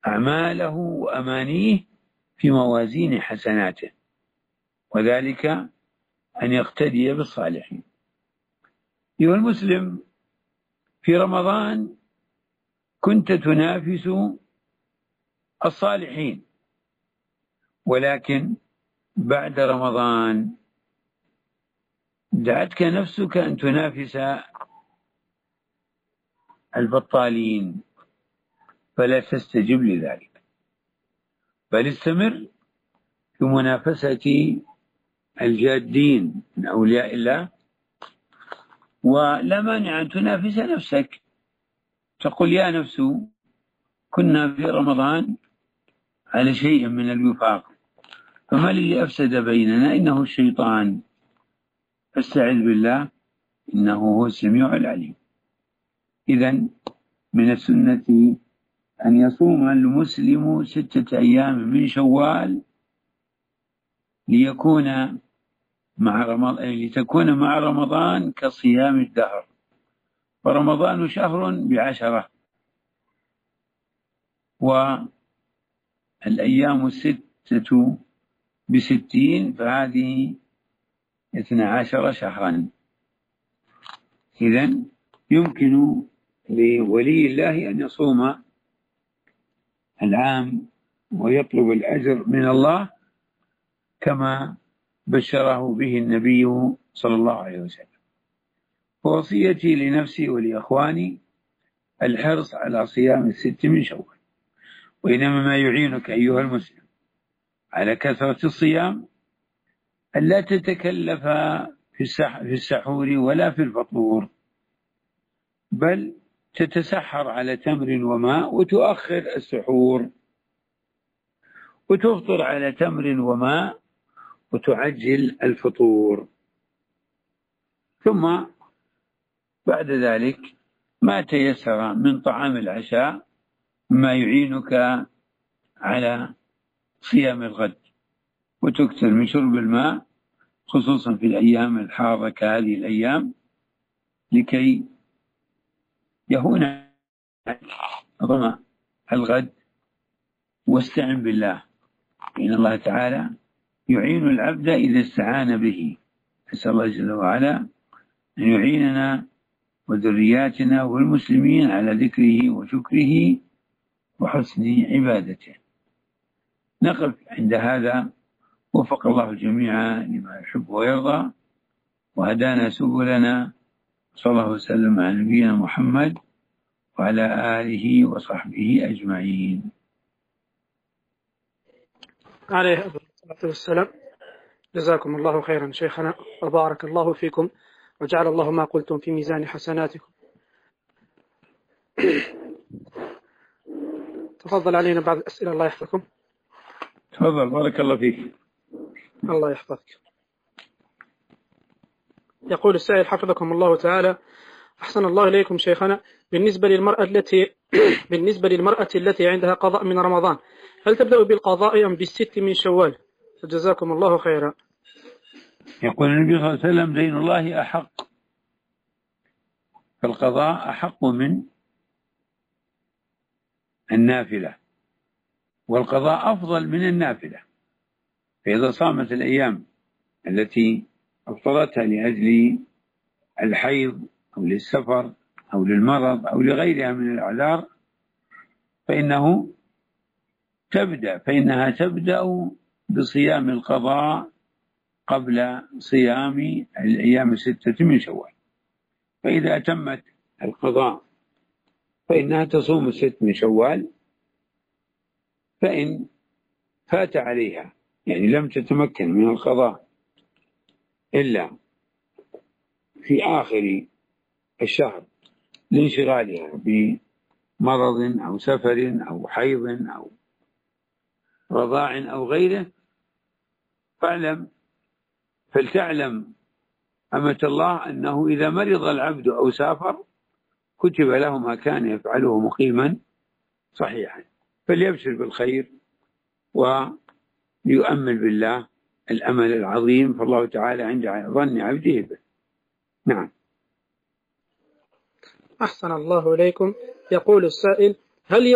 أعماله وأمانيه في موازين حسناته، وذلك أن يقتدي بالصالحين. أيها المسلم، في رمضان كنت تنافس الصالحين، ولكن بعد رمضان دعتك نفسك أن تنافس البطالين، فلا تستجب لذلك، بل استمر في منافسة الجادين من أولياء الله. ولا مانع أن تنافس نفسك، تقول يا نفس كنا في رمضان على شيء من الوفاق، فما الذي أفسد بيننا؟ إنه الشيطان، فاستعذ بالله إنه هو السميع العليم. إذن من السنة أن يصوم المسلم 6 أيام من شوال لتكون مع رمضان كصيام الدهر، فرمضان شهر ب10، والأيام 6 ب60، فهذه 12 شهرا. إذن يمكن لولي الله أن يصوم العام ويطلب الأجر من الله كما بشره به النبي صلى الله عليه وسلم. ووصيتي لنفسي ولإخواني الحرص على صيام 6 من شوال. وإنما ما يعينك أيها المسلم على كثرة الصيام ألا تتكلف في السحور ولا في الفطور، بل تتسحر على تمر وماء وتؤخر السحور، وتفطر على تمر وماء وتعجل الفطور. ثم بعد ذلك ما تيسر من طعام العشاء ما يعينك على صيام الغد، وتكثر من شرب الماء خصوصا في الأيام الحارة كهذه الأيام لكي يهون ظمأ الغد. واستعن بالله، إن الله تعالى يعين العبد إذا استعان به. أسأل الله جل وعلا أن يعيننا وذرياتنا والمسلمين على ذكره وشكره وحسن عبادته. نقف عند هذا، وفق الله الجميع لما يحب ويرضى، وهدانا سبلنا، صلى الله وسلم على نبينا محمد وعلى آله وصحبه أجمعين. عليه الصلاة والسلام. جزاكم الله خيرا شيخنا، وبارك الله فيكم، وجعل الله ما قلتم في ميزان حسناتكم. تفضل علينا بعض الأسئلة، الله يحفظكم. تفضل، بارك الله فيك. الله يحفظك. يقول السائل حفظكم الله تعالى: أحسن الله إليكم شيخنا، بالنسبة للمرأة التي عندها قضاء من رمضان، هل تبدأ بالقضاء أم بال6 من شوال؟ فجزاكم الله خيرا. يقول النبي صلى الله عليه وسلم: دين الله أحق، فالقضاء أحق من النافلة، والقضاء أفضل من النافلة. فإذا صامت الأيام التي أفطرتها لأجل الحيض أو للسفر أو للمرض أو لغيرها من الأعذار فإنها تبدأ بصيام القضاء قبل صيام الأيام 6 من شوال. فإذا أتمت القضاء فإنها تصوم 6 من شوال. فإن فات عليها، يعني لم تتمكن من القضاء إلا في آخر الشهر لانشغالها بمرض أو سفر أو حيض أو رضاع أو غيره، فلتعلم أمة الله أنه إذا مرض العبد أو سافر كتب له ما كان يفعله مقيما صحيحا، فليبشر بالخير وليؤمل بالله الأمل العظيم، فالله تعالى عند ظن عبده به. نعم. أحسن الله إليكم. يقول السائل: هل